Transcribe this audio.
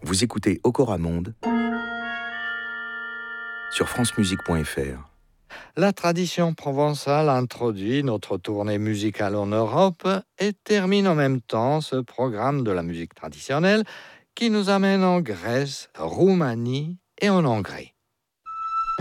Vous écoutez Okora Monde sur francemusique.fr. La tradition provençale introduit notre tournée musicale en Europe et termine en même temps ce programme de la musique traditionnelle qui nous amène en Grèce, Roumanie et en Hongrie.